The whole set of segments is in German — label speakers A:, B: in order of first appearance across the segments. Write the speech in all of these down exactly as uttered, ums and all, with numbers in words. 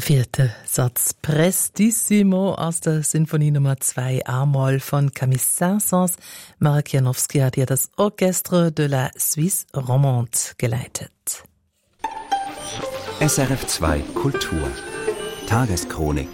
A: Vierte Satz Prestissimo aus der Sinfonie Nummer zwei A-Moll von Camille Saint-Saëns. Marek Janowski hat hier das Orchestre de la Suisse Romande geleitet.
B: S R F zwei Kultur Tageschronik.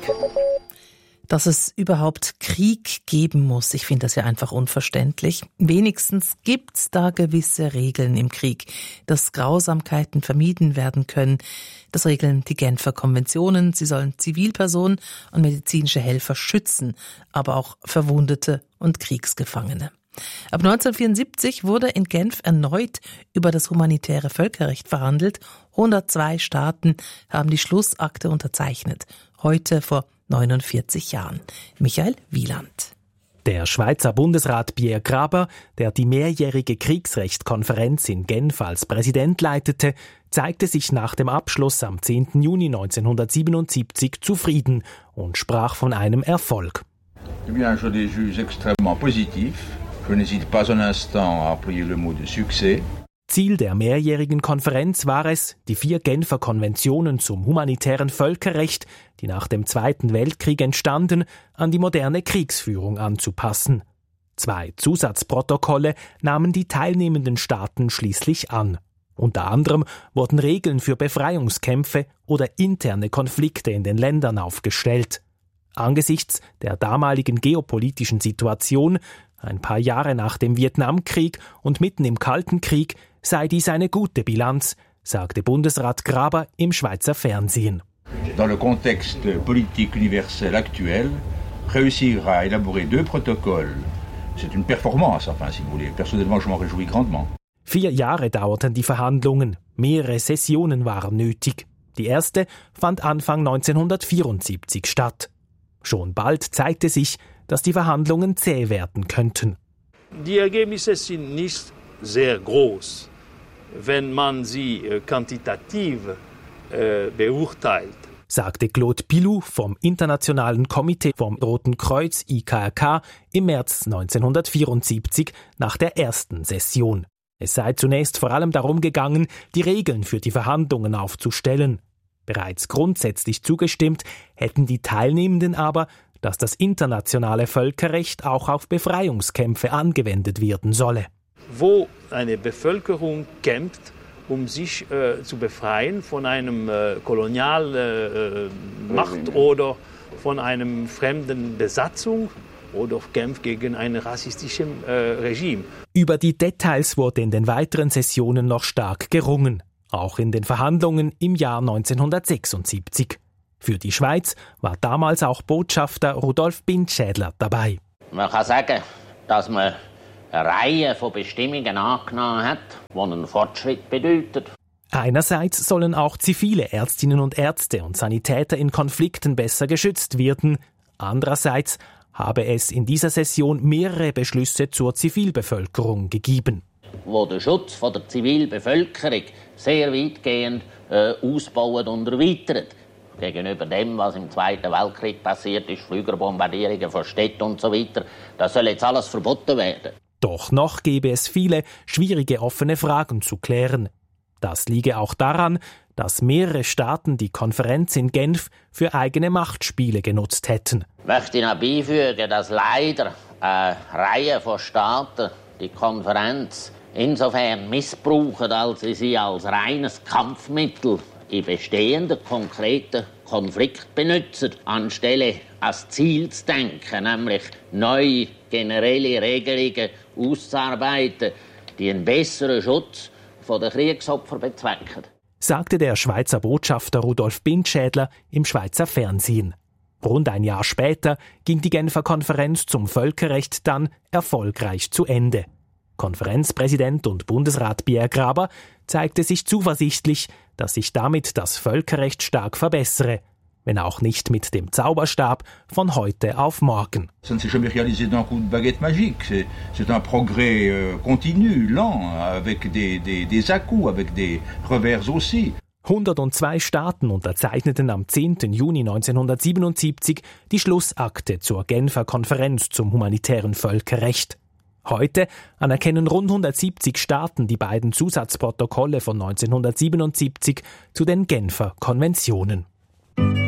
A: Dass es überhaupt Krieg geben muss, ich finde das ja einfach unverständlich. Wenigstens gibt's da gewisse Regeln im Krieg, dass Grausamkeiten vermieden werden können. Das regeln die Genfer Konventionen. Sie sollen Zivilpersonen und medizinische Helfer schützen, aber auch Verwundete und Kriegsgefangene. Ab neunzehnhundertvierundsiebzig wurde in Genf erneut über das humanitäre Völkerrecht verhandelt. hundertzwei Staaten haben die Schlussakte unterzeichnet. Heute vor neunundvierzig Jahren. Michael Wieland.
C: Der Schweizer Bundesrat Pierre Graber, der die mehrjährige Kriegsrechtkonferenz in Genf als Präsident leitete, zeigte sich nach dem Abschluss am zehnten Juni neunzehnhundertsiebenundsiebzig zufrieden und sprach von einem Erfolg.
D: Eh bien, je les juge extrêmement positif. Je n'hésite pas un instant à employer le mot de succès.
C: Ziel der mehrjährigen Konferenz war es, die vier Genfer Konventionen zum humanitären Völkerrecht, die nach dem Zweiten Weltkrieg entstanden, an die moderne Kriegsführung anzupassen. Zwei Zusatzprotokolle nahmen die teilnehmenden Staaten schließlich an. Unter anderem wurden Regeln für Befreiungskämpfe oder interne Konflikte in den Ländern aufgestellt. Angesichts der damaligen geopolitischen Situation, ein paar Jahre nach dem Vietnamkrieg und mitten im Kalten Krieg, sei dies eine gute Bilanz, sagte Bundesrat Graber im Schweizer Fernsehen.
D: Dans le contexte politique universel actuel, réussir à élaborer deux protocoles, c'est une performance, enfin, si vous voulez. Personnellement, je m'en réjouis grandement.
C: Vier Jahre dauerten die Verhandlungen, mehrere Sessionen waren nötig. Die erste fand Anfang neunzehnhundertvierundsiebzig statt. Schon bald zeigte sich, dass die Verhandlungen zäh werden könnten.
E: Die Ergebnisse sind nicht sehr groß, wenn man sie äh, quantitativ äh, beurteilt,
C: sagte Claude Pilou vom Internationalen Komitee vom Roten Kreuz I K R K im März neunzehnhundertvierundsiebzig nach der ersten Session. Es sei zunächst vor allem darum gegangen, die Regeln für die Verhandlungen aufzustellen. Bereits grundsätzlich zugestimmt hätten die Teilnehmenden aber, dass das internationale Völkerrecht auch auf Befreiungskämpfe angewendet werden solle.
E: Wo eine Bevölkerung kämpft, um sich äh, zu befreien von einem äh, kolonialen äh, Macht oder von einem fremden Besatzung oder kämpft gegen ein rassistisches äh, Regime.
C: Über die Details wurde in den weiteren Sessionen noch stark gerungen, auch in den Verhandlungen im Jahr neunzehnhundertsechsundsiebzig. Für die Schweiz war damals auch Botschafter Rudolf Bindschädler dabei.
F: Man kann sagen, dass man eine Reihe von Bestimmungen angenommen hat, die einen Fortschritt bedeuten.
C: Einerseits sollen auch zivile Ärztinnen und Ärzte und Sanitäter in Konflikten besser geschützt werden. Andererseits habe es in dieser Session mehrere Beschlüsse zur Zivilbevölkerung gegeben,
F: wo der Schutz von der Zivilbevölkerung sehr weitgehend äh, ausbaut und erweitert. Gegenüber dem, was im Zweiten Weltkrieg passiert ist, Flügerbombardierungen von Städten und so weiter, das soll jetzt alles verboten werden.
C: Doch noch gäbe es viele schwierige offene Fragen zu klären. Das liege auch daran, dass mehrere Staaten die Konferenz in Genf für eigene Machtspiele genutzt hätten.
F: Ich möchte noch beifügen, dass leider eine Reihe von Staaten die Konferenz insofern missbrauchen, als sie sie als reines Kampfmittel in bestehenden konkreten Konflikten benutzen, anstelle als Ziel zu denken, nämlich neue generelle Regelungen auszuarbeiten, die einen besseren Schutz der Kriegsopfer bezwecken,
C: sagte der Schweizer Botschafter Rudolf Bindschädler im Schweizer Fernsehen. Rund ein Jahr später ging die Genfer Konferenz zum Völkerrecht dann erfolgreich zu Ende. Konferenzpräsident und Bundesrat Pierre Graber zeigte sich zuversichtlich, dass sich damit das Völkerrecht stark verbessere, wenn auch nicht mit dem Zauberstab von heute auf morgen.
D: Ça ne s'est jamais réalisé d'un coup de baguette magique. C'est, c'est un progrès euh, continu, lent, avec des, des, des à-coups, avec des revers aussi.
C: hundertzwei Staaten unterzeichneten am zehnten Juni neunzehnhundertsiebenundsiebzig die Schlussakte zur Genfer Konferenz zum humanitären Völkerrecht. Heute anerkennen rund hundertsiebzig Staaten die beiden Zusatzprotokolle von neunzehnhundertsiebenundsiebzig zu den Genfer Konventionen.